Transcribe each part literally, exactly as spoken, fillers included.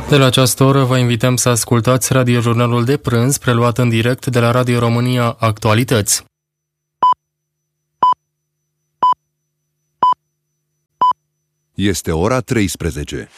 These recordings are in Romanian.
De la această oră vă invităm să ascultați radiojurnalul de prânz, preluat în direct de la Radio România Actualități. Este ora treisprezece.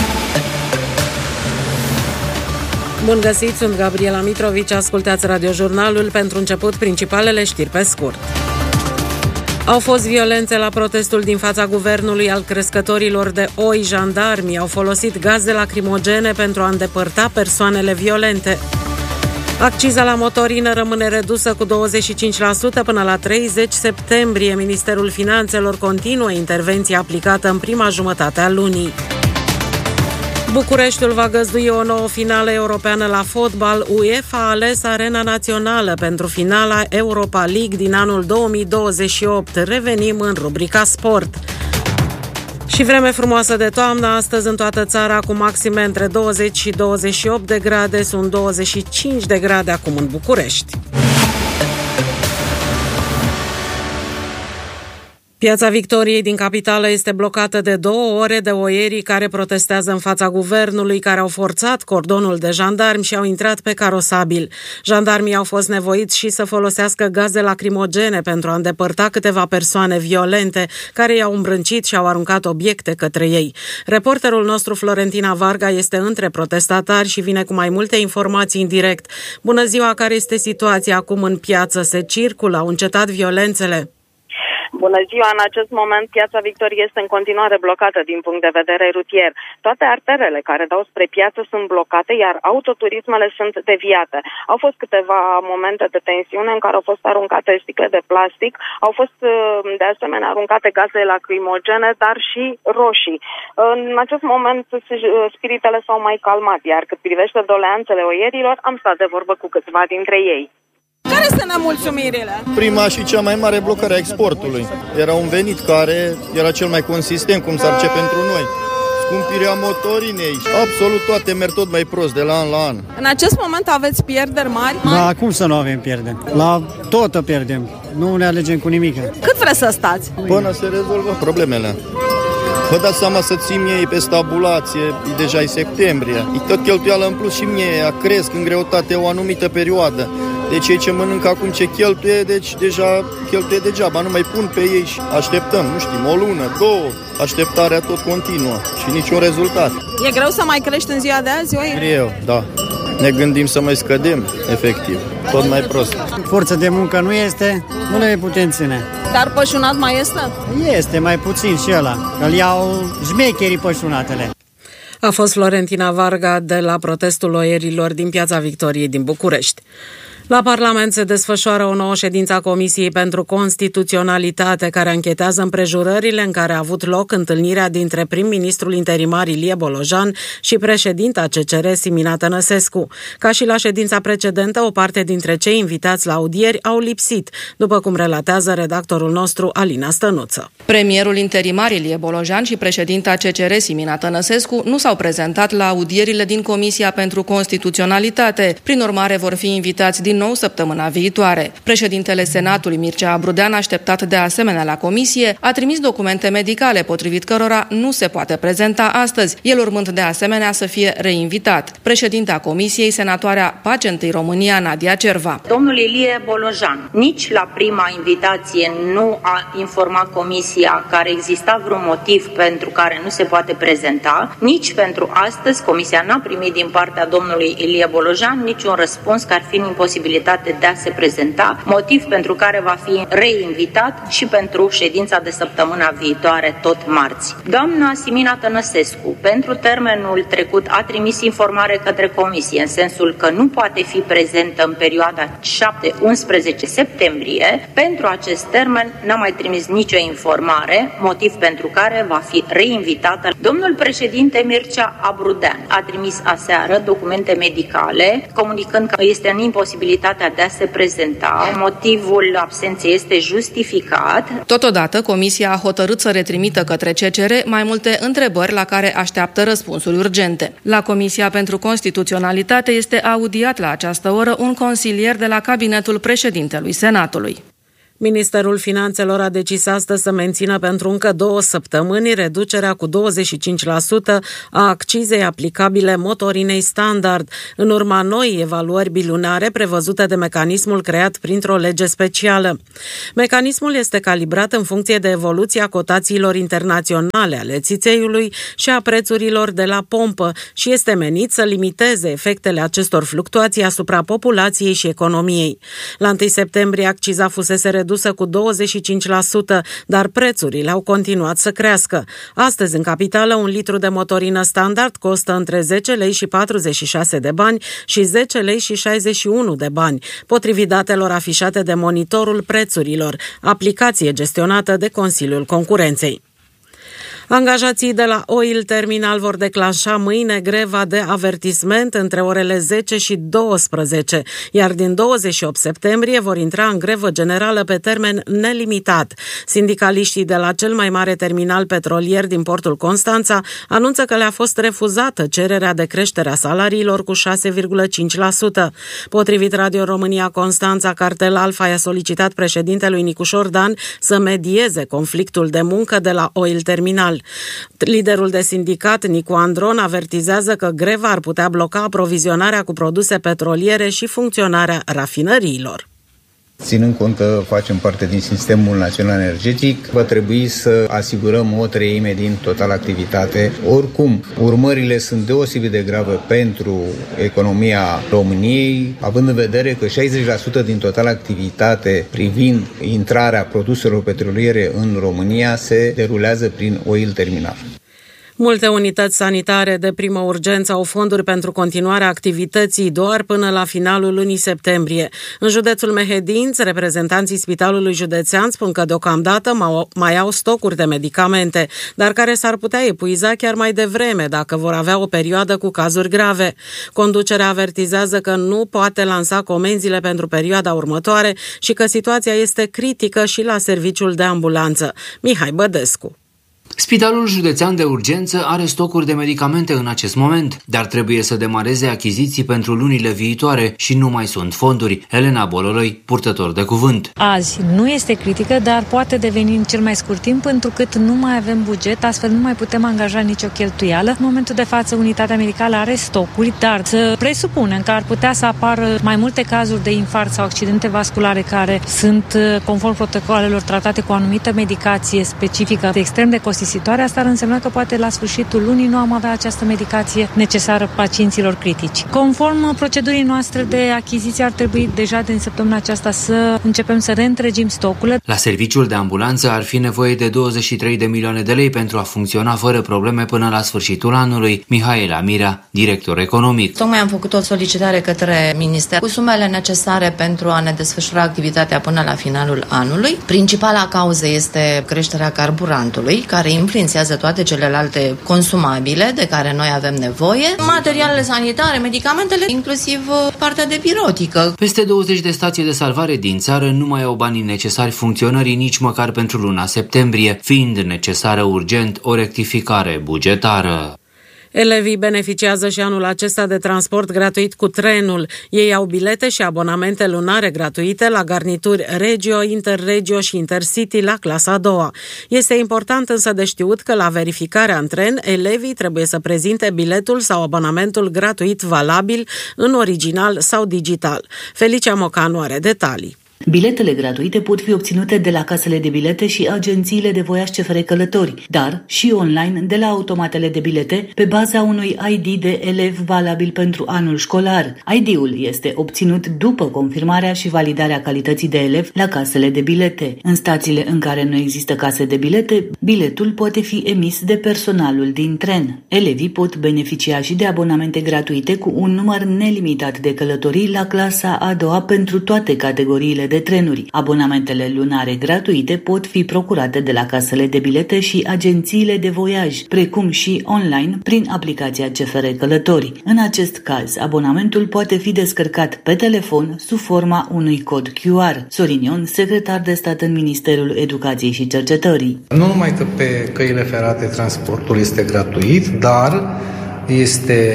Bun găsit, sunt Gabriela Mitrovici, ascultați radiojurnalul. Pentru început, principalele știri pe scurt. Au fost violențe la protestul din fața guvernului al crescătorilor de oi. Jandarmii au folosit gaze lacrimogene pentru a îndepărta persoanele violente. Acciza la motorină rămâne redusă cu douăzeci și cinci la sută până la treizeci septembrie. Ministerul Finanțelor continuă intervenția aplicată în prima jumătate a lunii. Bucureștiul va găzdui o nouă finală europeană la fotbal. UEFA a ales Arena Națională pentru finala Europa League din anul două mii douăzeci și opt. Revenim în rubrica sport. Și vreme frumoasă de toamnă astăzi în toată țara, cu maxime între douăzeci și douăzeci și opt de grade, sunt douăzeci și cinci de grade acum în București. Piața Victoriei din capitală este blocată de două ore de oierii care protestează în fața guvernului, care au forțat cordonul de jandarmi și au intrat pe carosabil. Jandarmii au fost nevoiți și să folosească gaze lacrimogene pentru a îndepărta câteva persoane violente care i-au îmbrâncit și au aruncat obiecte către ei. Reporterul nostru Florentina Varga este între protestatari și vine cu mai multe informații în direct. Bună ziua, care este situația acum în piață? Se circulă? Au încetat violențele? Bună ziua! În acest moment, Piața Victoriei este în continuare blocată din punct de vedere rutier. Toate arterele care dau spre piață sunt blocate, iar autoturismele sunt deviate. Au fost câteva momente de tensiune în care au fost aruncate sticle de plastic, au fost de asemenea aruncate gaze lacrimogene, dar și roșii. În acest moment, spiritele s-au mai calmat, iar cât privește doleanțele oierilor, am stat de vorbă cu câțiva dintre ei. Care sunt nemulțumirile? Prima și cea mai mare blocare a exportului. Era un venit care era cel mai consistent, cum s-ar ce pentru noi. Scumpirea motorinei, absolut toate merg tot mai prost de la an la an. În acest moment aveți pierderi mari? Da, cum să nu avem pierderi? La tot pierdem, nu ne alegem cu nimic. Cât vreți să stați? Până se rezolvă problemele. Vă dați seama să țin ei pe stabulație, deja e septembrie. E tot cheltuială în plus și mie, cresc în greutate o anumită perioadă. Deci ei ce mănâncă acum ce cheltuie, deci deja cheltuie degeaba, nu mai pun pe ei și așteptăm, nu știm, o lună, două, așteptarea tot continuă și niciun rezultat. E greu să mai crești în ziua de azi, oi? Greu, da. Ne gândim să mai scădem, efectiv, tot mai prost. Forță de muncă nu este, nu le putem ține. Dar pășunat mai este? Este, mai puțin și ăla, îl iau șmecherii pășunatele. A fost Florentina Varga de la protestul oierilor din Piața Victoriei din București. La Parlament se desfășoară o nouă ședință a Comisiei pentru Constituționalitate, care anchetează împrejurările în care a avut loc întâlnirea dintre prim-ministrul interimar Ilie Bolojan și președinta C C R Simina Tănăsescu. Ca și la ședința precedentă, o parte dintre cei invitați la audieri au lipsit, după cum relatează redactorul nostru Alina Stănuță. Premierul interimar Ilie Bolojan și președinta C C R Simina Tănăsescu nu s-au prezentat la audierile din Comisia pentru Constituționalitate. Prin urmare, vor fi invitați din nou săptămâna viitoare. Președintele Senatului Mircea Abrudean, așteptat de asemenea la comisie, a trimis documente medicale potrivit cărora nu se poate prezenta astăzi, el urmând de asemenea să fie reinvitat. Președinta comisiei, senatoarea Pace întâi România, Nadia Cerva. Domnul Ilie Bolojan nici la prima invitație nu a informat comisia că ar exista vreun motiv pentru care nu se poate prezenta, nici pentru astăzi comisia n-a primit din partea domnului Ilie Bolojan niciun răspuns că ar fi în imposibilitate de a se prezenta, motiv pentru care va fi reinvitat și pentru ședința de săptămâna viitoare, tot marți. Doamna Simina Tănăsescu, pentru termenul trecut, a trimis informare către comisie, în sensul că nu poate fi prezentă în perioada șapte unsprezece septembrie. Pentru acest termen n-a mai trimis nicio informare, motiv pentru care va fi reinvitată. Domnul președinte Mircea Abrudean a trimis aseară documente medicale, comunicând că este în imposibilitatea de a se prezenta. Motivul absenței este justificat. Totodată, comisia a hotărât să retrimită către C C R mai multe întrebări la care așteaptă răspunsuri urgente. La Comisia pentru Constituționalitate este audiat la această oră un consilier de la cabinetul președintelui Senatului. Ministerul Finanțelor a decis astăzi să mențină pentru încă două săptămâni reducerea cu douăzeci și cinci la sută a accizei aplicabile motorinei standard, în urma noii evaluări bilunare prevăzute de mecanismul creat printr-o lege specială. Mecanismul este calibrat în funcție de evoluția cotațiilor internaționale ale țițeiului și a prețurilor de la pompă și este menit să limiteze efectele acestor fluctuații asupra populației și economiei. La întâi septembrie acciza fusese redusă cu douăzeci și cinci la sută, dar prețurile au continuat să crească. Astăzi, în capitală, un litru de motorină standard costă între zece lei și patruzeci și șase de bani și zece lei și șaizeci și unu de bani, potrivit datelor afișate de Monitorul Prețurilor, aplicație gestionată de Consiliul Concurenței. Angajații de la Oil Terminal vor declanșa mâine greva de avertisment între orele zece și douăsprezece, iar din douăzeci și opt septembrie vor intra în grevă generală pe termen nelimitat. Sindicaliștii de la cel mai mare terminal petrolier din portul Constanța anunță că le-a fost refuzată cererea de creștere a salariilor cu șase virgulă cinci la sută. Potrivit Radio România Constanța, Cartel Alfa i-a solicitat președintelui Nicușor Dan să medieze conflictul de muncă de la Oil Terminal. Liderul de sindicat, Nicu Andron, avertizează că greva ar putea bloca aprovizionarea cu produse petroliere și funcționarea rafinăriilor. Ținând cont că facem parte din sistemul național energetic, va trebui să asigurăm o treime din total activitate. Oricum, urmările sunt deosebit de grave pentru economia României, având în vedere că șaizeci la sută din total activitate privind intrarea produselor petroliere în România se derulează prin Oil Terminal. Multe unități sanitare de primă urgență au fonduri pentru continuarea activității doar până la finalul lunii septembrie. În județul Mehedinț, reprezentanții Spitalului Județean spun că deocamdată mai au stocuri de medicamente, dar care s-ar putea epuiza chiar mai devreme dacă vor avea o perioadă cu cazuri grave. Conducerea avertizează că nu poate lansa comenzile pentru perioada următoare și că situația este critică și la serviciul de ambulanță. Mihai Bădescu. Spitalul Județean de Urgență are stocuri de medicamente în acest moment, dar trebuie să demareze achiziții pentru lunile viitoare și nu mai sunt fonduri. Elena Bololoi, purtător de cuvânt. Azi nu este critică, dar poate deveni în cel mai scurt timp, pentru că nu mai avem buget, astfel nu mai putem angaja nicio cheltuială. În momentul de față, unitatea medicală are stocuri, dar să presupunem că ar putea să apară mai multe cazuri de infarct sau accidente vasculare care sunt, conform protocolelor, tratate cu o anumită medicație specifică extrem de costisitoare. Asta ar însemna că poate la sfârșitul lunii nu am avea această medicație necesară pacienților critici. Conform procedurii noastre de achiziție, ar trebui deja din săptămâna aceasta să începem să reîntregim stocurile. La serviciul de ambulanță ar fi nevoie de douăzeci și trei de milioane de lei pentru a funcționa fără probleme până la sfârșitul anului. Mihaela Mirea, director economic. Tocmai am făcut o solicitare către minister cu sumele necesare pentru a ne desfășura activitatea până la finalul anului. Principala cauză este creșterea carburantului, care influențează toate celelalte consumabile de care noi avem nevoie, materialele sanitare, medicamentele, inclusiv partea de pirotică. Peste douăzeci de stații de salvare din țară nu mai au banii necesari funcționării nici măcar pentru luna septembrie, fiind necesară urgent o rectificare bugetară. Elevii beneficiază și anul acesta de transport gratuit cu trenul. Ei au bilete și abonamente lunare gratuite la garnituri Regio, Interregio și Intercity la clasa a doua. Este important însă de știut că la verificarea în tren, elevii trebuie să prezinte biletul sau abonamentul gratuit valabil în original sau digital. Felicia Mocanu are detalii. Biletele gratuite pot fi obținute de la casele de bilete și agențiile de voiaj C F R Călători, dar și online de la automatele de bilete pe baza unui I D de elev valabil pentru anul școlar. I D-ul este obținut după confirmarea și validarea calității de elev la casele de bilete. În stațiile în care nu există case de bilete, biletul poate fi emis de personalul din tren. Elevii pot beneficia și de abonamente gratuite cu un număr nelimitat de călătorii la clasa a doua pentru toate categoriile de trenuri. Abonamentele lunare gratuite pot fi procurate de la casele de bilete și agențiile de voiaj, precum și online prin aplicația C F R Călători. În acest caz, abonamentul poate fi descărcat pe telefon sub forma unui cod Q R. Sorin Ion, secretar de stat în Ministerul Educației și Cercetării. Nu numai că pe căile ferate transportul este gratuit, dar este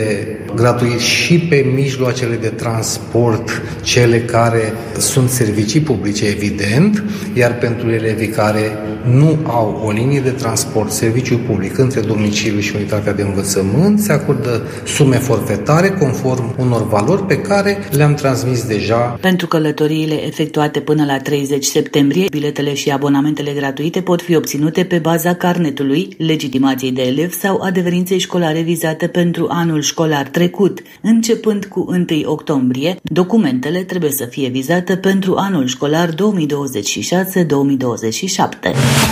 gratuit și pe mijloacele de transport, cele care sunt servicii publice, evident, iar pentru elevii care nu au o linie de transport, serviciu public între domiciliu și unitatea de învățământ, se acordă sume forfetare conform unor valori pe care le-am transmis deja. Pentru călătoriile efectuate până la treizeci septembrie, biletele și abonamentele gratuite pot fi obținute pe baza carnetului, legitimației de elev sau adeverinței școlare vizate pentru anul școlar trecut. Începând cu întâi octombrie, documentele trebuie să fie vizate pentru anul școlar două mii douăzeci și șase două mii douăzeci și șapte.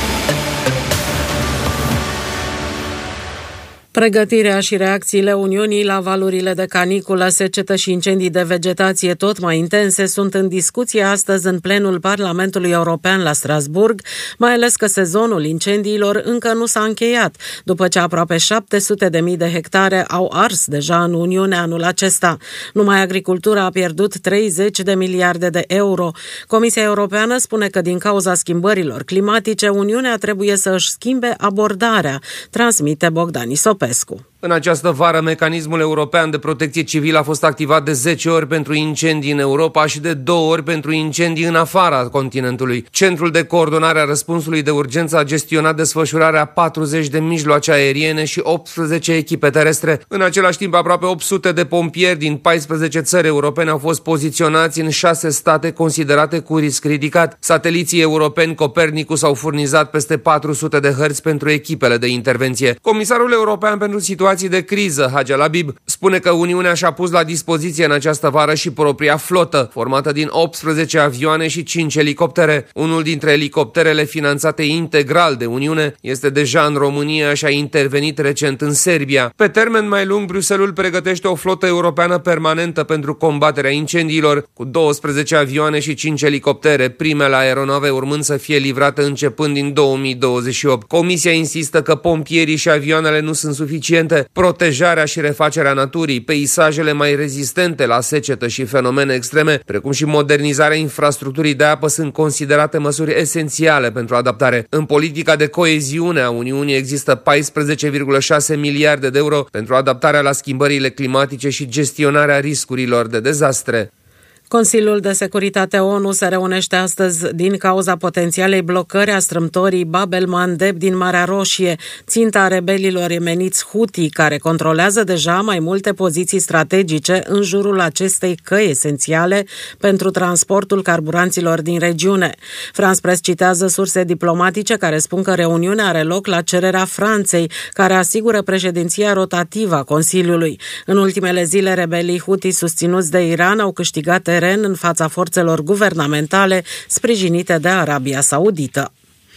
Pregătirea și reacțiile Uniunii la valurile de caniculă, secetă și incendii de vegetație tot mai intense sunt în discuție astăzi în plenul Parlamentului European la Strasburg, mai ales că sezonul incendiilor încă nu s-a încheiat, după ce aproape șapte sute de mii de hectare au ars deja în Uniune anul acesta. Numai agricultura a pierdut treizeci de miliarde de euro. Comisia Europeană spune că din cauza schimbărilor climatice, Uniunea trebuie să își schimbe abordarea, transmite Bogdan Isopescu. În această vară, mecanismul european de protecție civilă a fost activat de zece ori pentru incendii în Europa și de două ori pentru incendii în afara continentului. Centrul de coordonare a răspunsului de urgență a gestionat desfășurarea patruzeci de mijloace aeriene și optsprezece echipe terestre. În același timp, aproape opt sute de pompieri din paisprezece țări europene au fost poziționați în șase state considerate cu risc ridicat. Sateliții europeni Copernicus au furnizat peste patru sute de hărți pentru echipele de intervenție. Comisarul european pentru situații de criză, Hagi El Habib, spune că Uniunea și-a pus la dispoziție în această vară și propria flotă, formată din optsprezece avioane și cinci elicoptere. Unul dintre elicopterele finanțate integral de Uniune este deja în România și a intervenit recent în Serbia. Pe termen mai lung, Bruxelles pregătește o flotă europeană permanentă pentru combaterea incendiilor, cu douăsprezece avioane și cinci elicoptere, primele aeronave urmând să fie livrate începând din două mii douăzeci și opt. Comisia insistă că pompierii și avioanele nu sunt suficiente. Protejarea și refacerea naturii, peisajele mai rezistente la secetă și fenomene extreme, precum și modernizarea infrastructurii de apă sunt considerate măsuri esențiale pentru adaptare. În politica de coeziune a Uniunii există paisprezece virgulă șase miliarde de euro pentru adaptarea la schimbările climatice și gestionarea riscurilor de dezastre. Consiliul de Securitate O N U se reunește astăzi din cauza potențialei blocări a strâmtorii Bab el-Mandeb din Marea Roșie, ținta rebelilor yemeniți Houthi, care controlează deja mai multe poziții strategice în jurul acestei căi esențiale pentru transportul carburanților din regiune. France Press citează surse diplomatice care spun că reuniunea are loc la cererea Franței, care asigură președinția rotativă a Consiliului. În ultimele zile, rebelii Houthi susținuți de Iran au câștigat teren în fața forțelor guvernamentale sprijinite de Arabia Saudită.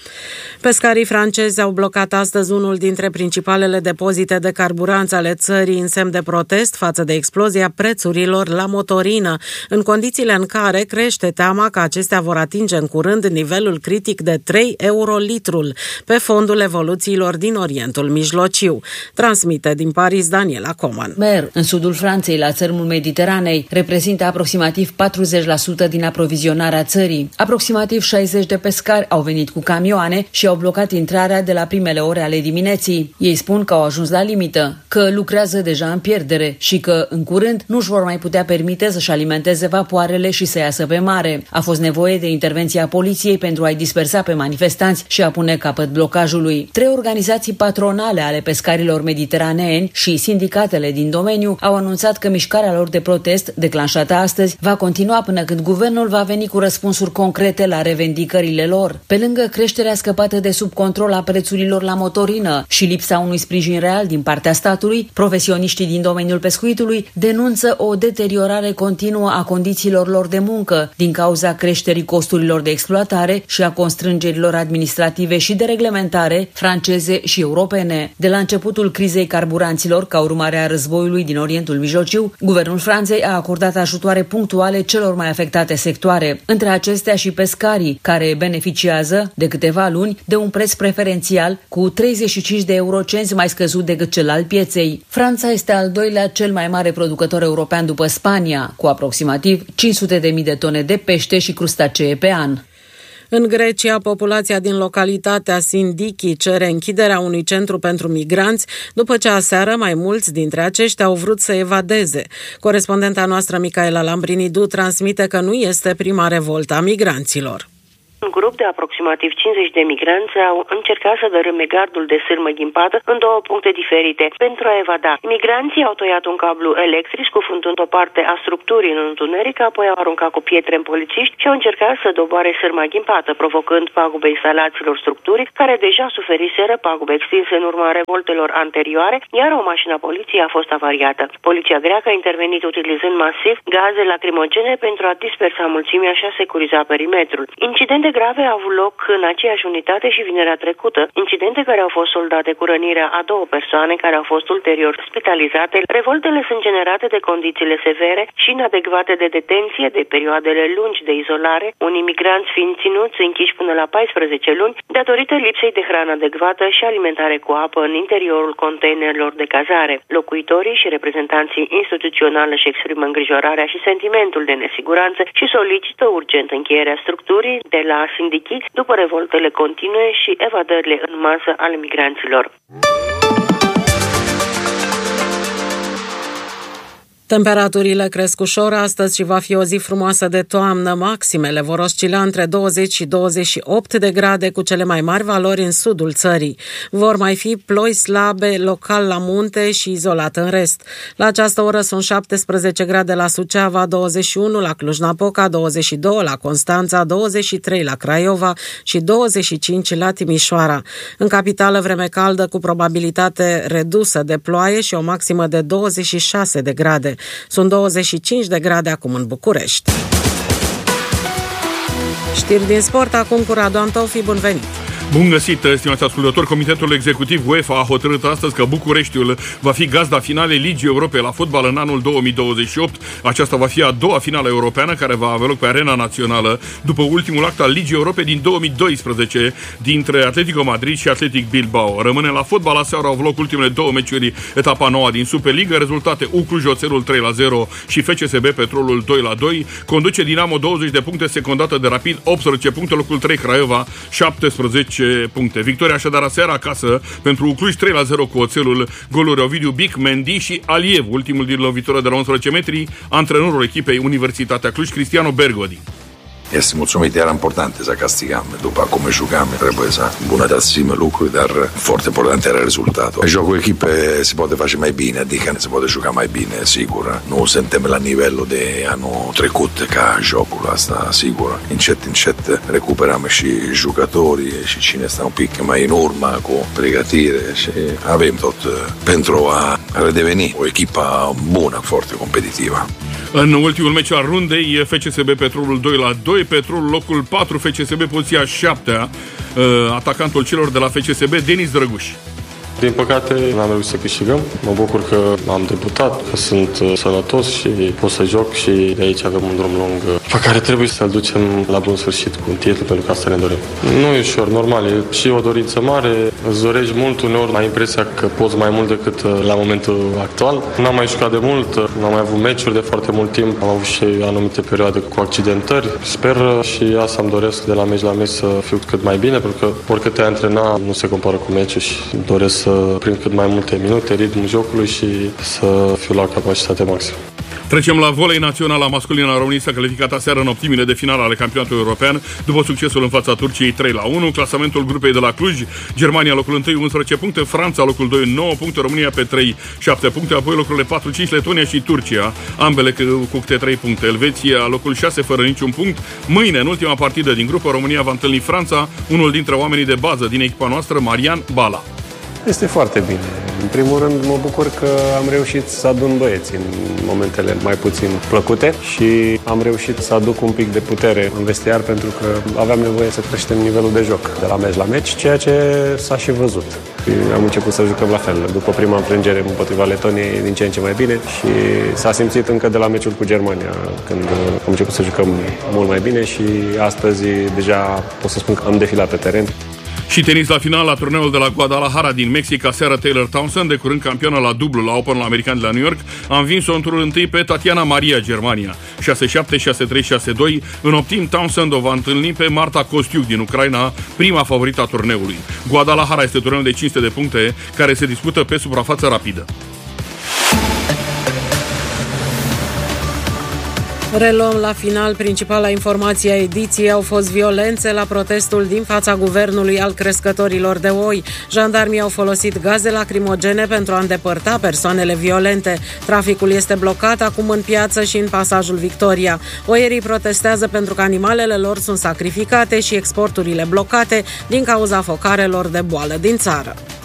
Pescarii francezi au blocat astăzi unul dintre principalele depozite de carburanți ale țării în semn de protest față de explozia prețurilor la motorină, în condițiile în care crește teama că acestea vor atinge în curând nivelul critic de trei euro litrul, pe fondul evoluțiilor din Orientul Mijlociu. Transmite din Paris Daniela Coman. Mer, în sudul Franței, la țărmul Mediteranei, reprezintă aproximativ patruzeci la sută din aprovizionarea țării. Aproximativ șaizeci de pescari au venit cu camioane și au blocat intrarea de la primele ore ale dimineții. Ei spun că au ajuns la limită, că lucrează deja în pierdere și că, în curând, nu își vor mai putea permite să-și alimenteze vapoarele și să iasă pe mare. A fost nevoie de intervenția poliției pentru a-i dispersa pe manifestanți și a pune capăt blocajului. Trei organizații patronale ale pescarilor mediteraneeni și sindicatele din domeniu au anunțat că mișcarea lor de protest, declanșată astăzi, va continua până când guvernul va veni cu răspunsuri concrete la revendicările lor. Pe lângă creșterea scăpată de sub control a prețurilor la motorină și lipsa unui sprijin real din partea statului, profesioniștii din domeniul pescuitului denunță o deteriorare continuă a condițiilor lor de muncă din cauza creșterii costurilor de exploatare și a constrângerilor administrative și de reglementare franceze și europene. De la începutul crizei carburanților, ca urmare a războiului din Orientul Mijlociu, guvernul Franței a acordat ajutoare punctuale celor mai afectate sectoare, între acestea și pescarii, care beneficiază de câteva luni de un preț preferențial cu treizeci și cinci de eurocenți mai scăzut decât cel al pieței. Franța este al doilea cel mai mare producător european după Spania, cu aproximativ cinci sute de mii de tone de pește și crustacee pe an. În Grecia, populația din localitatea Sindiki cere închiderea unui centru pentru migranți, după ce aseară mai mulți dintre aceștia au vrut să evadeze. Corespondenta noastră, Micaela Lambrinidou, transmite că nu este prima revoltă a migranților. Un grup de aproximativ cincizeci de migranți au încercat să dărâme gardul de sârmă ghimpată în două puncte diferite pentru a evada. Migranții au tăiat un cablu electric, scufundând o parte a structurii în întuneric, apoi au aruncat cu pietre în polițiști și au încercat să doboare sârma ghimpată, provocând pagube instalațiilor structurii, care deja suferiseră pagube extinse în urma revoltelor anterioare, iar o mașină a poliției a fost avariată. Poliția greacă a intervenit utilizând masiv gaze lacrimogene pentru a dispersa mulțimea și a securiza perimetrul. Incidente grave au avut loc în aceeași unitate și vinerea trecută, incidente care au fost soldate cu rănirea a două persoane care au fost ulterior spitalizate. Revoltele sunt generate de condițiile severe și inadecvate de detenție, de perioadele lungi de izolare, unii migranți fiind ținuți închiși până la paisprezece luni, datorită lipsei de hrană adecvată și alimentare cu apă în interiorul containerelor de cazare. Locuitorii și reprezentanții instituționali își exprimă îngrijorarea și sentimentul de nesiguranță și solicită urgent încheierea structurii de la Sindiki după revoltele continue și evadările în masă ale migranților. Temperaturile cresc ușor astăzi și va fi o zi frumoasă de toamnă. Maximele vor oscila între douăzeci și douăzeci și opt de grade, cu cele mai mari valori în sudul țării. Vor mai fi ploi slabe local la munte și izolat în rest. La această oră sunt șaptesprezece grade la Suceava, douăzeci și unu la Cluj-Napoca, douăzeci și doi la Constanța, douăzeci și trei la Craiova și douăzeci și cinci la Timișoara. În capitală, vreme caldă cu probabilitate redusă de ploaie și o maximă de douăzeci și șase de grade. Sunt douăzeci și cinci de grade acum în București. Știri din sport acum cu Radu Antofi, bun venit! Bun găsit, stimați ascultători! Comitetul Executiv UEFA a hotărât astăzi că Bucureștiul va fi gazda finalei Ligii Europei la fotbal în anul două mii douăzeci și opt. Aceasta va fi a doua finală europeană care va avea loc pe Arena Națională după ultimul act al Ligii Europei din două mii doisprezece dintre Atletico Madrid și Athletic Bilbao. Rămâne la fotbal, aseară au avut loc ultimele două meciuri, etapa nouă din Superliga, rezultate U Cluj Oțelul trei la zero și F C S B Petrolul doi la doi. Conduce Dinamo douăzeci de puncte, secundată de Rapid optsprezece puncte, locul trei Craiova șaptesprezece puncte. Victoria așadar aseară acasă pentru Cluj trei la zero cu Oțelul, goluri Ovidiu Bic, Mendy și Aliev, ultimul din lovitură de la unsprezece metri, antrenorul echipei Universitatea Cluj, Cristiano Bergodi. Este mulțumit, era important să castigăm. După cum jucam, trebuie să îmbunătățim lucruri, dar foarte important era rezultatul. Jocul echipe se poate face mai bine, adică se poate juca mai bine, sigur. Nu suntem la nivelul de anul trecut ca jocul asta, sigur. Încet, încet recuperăm și jucătorii și cine stă un pic mai în urmă cu pregătire și avem tot pentru a redeveni o echipă bună, foarte competitivă. În ultimul meci al rundei, F C S B Petrolul doi la doi, Petrolul locul patru, F C S B poziția șaptea, atacantul celor de la F C S B, Denis Drăguș. Din păcate, n-am reușit să câștigăm. Mă bucur că am debutat, că sunt sănătos și pot să joc și de aici avem un drum lung pe care trebuie să-l ducem la bun sfârșit cu un titlu, pentru că asta ne dorim. Nu e ușor, normal, e și o dorință mare, îți dorești mult, uneori ai impresia că poți mai mult decât la momentul actual. N-am mai jucat de mult, n-am mai avut meciuri de foarte mult timp, am avut și anumite perioade cu accidentări. Sper și asta îmi doresc de la meci la meci să fiu cât mai bine, pentru că oricât te antrena nu se compară cu meciul și doresc să prind cât mai multe minute, ritmul jocului și să fiu la capacitate maximă. Trecem la volei național. Masculină a României s-a calificat aseară în optimile de finală ale campionatului european după succesul în fața Turciei trei la unu. Clasamentul grupei de la Cluj: Germania locul unu, unsprezece puncte, Franța locul doi, nouă puncte, România pe trei, șapte puncte, apoi locurile patru cinci, Letonia și Turcia, ambele cu câte trei puncte. Elveția locul șase fără niciun punct. Mâine, în ultima partidă din grupă, România va întâlni Franța, unul dintre oamenii de bază din echipa noastră, Marian Bala. Este foarte bine. În primul rând mă bucur că am reușit să adun băieți în momentele mai puțin plăcute și am reușit să aduc un pic de putere în vestiar, pentru că aveam nevoie să creștem nivelul de joc de la meci la meci, ceea ce s-a și văzut. Și am început să jucăm la fel. După prima înfrângere împotriva Letoniei, din ce în ce mai bine, și s-a simțit încă de la meciul cu Germania, când am început să jucăm mult mai bine, și astăzi deja pot să spun că am defilat pe teren. Și tenis la final la turneul de la Guadalajara din Mexic, aseară Taylor Townsend, de curând campioană la dublu la Open la American de la New York, a învins-o în turul întâi pe Tatiana Maria, Germania. șase șapte, șase trei, șase doi. În optim, Townsend o va întâlni pe Marta Kostiuk din Ucraina, prima favorită a turneului. Guadalajara este turneul de cinci sute de puncte care se dispută pe suprafață rapidă. Reluăm la final. Principala informație a ediției: au fost violențe la protestul din fața guvernului al crescătorilor de oi. Jandarmii au folosit gaze lacrimogene pentru a îndepărta persoanele violente. Traficul este blocat acum în piață și în pasajul Victoria. Oierii protestează pentru că animalele lor sunt sacrificate și exporturile blocate din cauza focarelor de boală din țară.